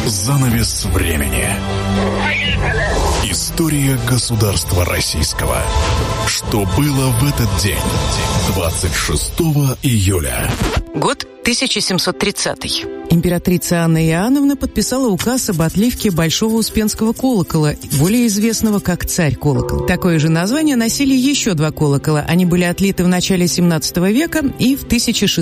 Занавес времени. История государства российского. Что было в этот день, 26 июля? Год 1730. Императрица Анна Иоанновна подписала указ об отливке Большого Успенского колокола, более известного как Царь-колокол. Такое же название носили еще два колокола. Они были отлиты в начале 17 века и в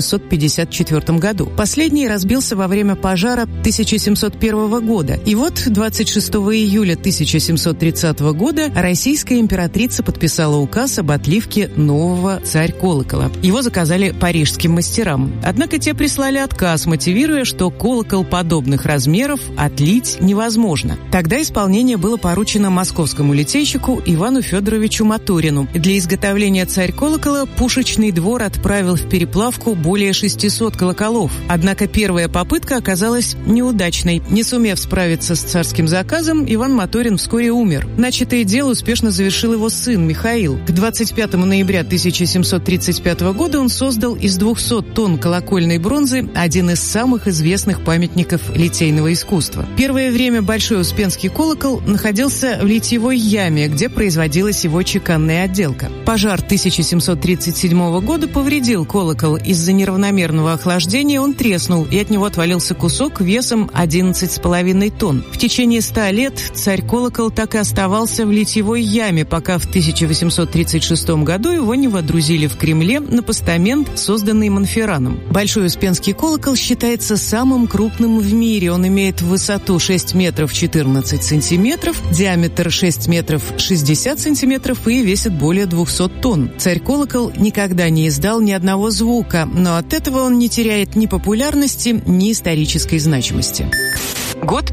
1654 году. Последний разбился во время пожара 1701 года. И вот 26 июля 1730 года российская императрица подписала указ об отливке нового Царь-колокола. Его заказали парижским мастерам. Однако те прислали отказ, мотивируя, что колокол подобных размеров отлить невозможно. Тогда исполнение было поручено московскому литейщику Ивану Федоровичу Моторину. Для изготовления Царь-колокола пушечный двор отправил в переплавку более 600 колоколов. Однако первая попытка оказалась неудачной. Не сумев справиться с царским заказом, Иван Моторин вскоре умер. Начатое дело успешно завершил его сын Михаил. К 25 ноября 1735 года он создал из 200 тонн колокольной бронзы один из самых известных памятников литейного искусства. Первое время Большой Успенский колокол находился в литьевой яме, где производилась его чеканная отделка. Пожар 1737 года повредил колокол. Из-за неравномерного охлаждения он треснул, и от него отвалился кусок весом 11,5 тонн. В течение 100 лет Царь-колокол так и оставался в литьевой яме, пока в 1836 году его не водрузили в Кремле на постамент, созданный Монферраном. Большой Успенский колокол считается самым крупным в мире. Он имеет высоту 6 метров 14 сантиметров, диаметр 6 метров 60 сантиметров и весит более 200 тонн. Царь-колокол никогда не издал ни одного звука, но от этого он не теряет ни популярности, ни исторической значимости. Год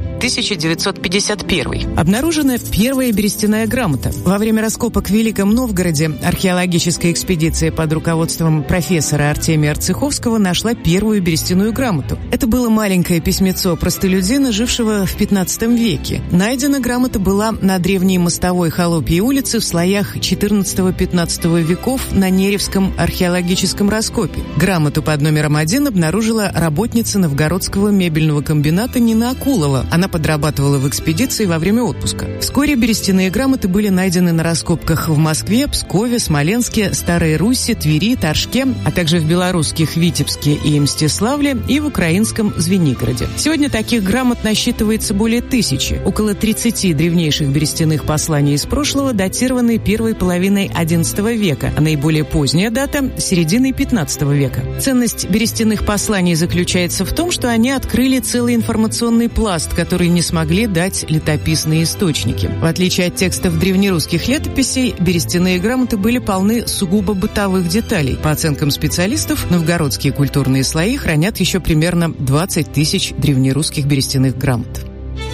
1951. Обнаружена первая берестяная грамота. Во время раскопок в Великом Новгороде археологическая экспедиция под руководством профессора Артемия Арцеховского нашла первую берестяную грамоту. Это было маленькое письмецо простолюдина, жившего в 15 веке. Найдена грамота была на древней мостовой Холопьей улице в слоях 14-15 веков на Неревском археологическом раскопе. Грамоту под номером 1 обнаружила работница Новгородского мебельного комбината Нина Акулова. Она подрабатывала в экспедиции во время отпуска. Вскоре берестяные грамоты были найдены на раскопках в Москве, Пскове, Смоленске, Старой Русси, Твери, Торжке, а также в белорусских Витебске и Мстиславле и в украинском Звенигороде. Сегодня таких грамот насчитывается более 1000. Около 30 древнейших берестяных посланий из прошлого датированы первой половиной XI века, а наиболее поздняя дата – серединой XV века. Ценность берестяных посланий заключается в том, что они открыли целый информационный пласт, который не смогли дать летописные источники. В отличие от текстов древнерусских летописей, берестяные грамоты были полны сугубо бытовых деталей. По оценкам специалистов, новгородские культурные слои хранят еще примерно 20 тысяч древнерусских берестяных грамот.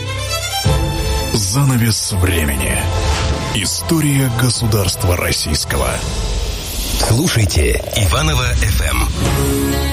Занавес времени. История государства российского. Слушайте Иваново ФМ.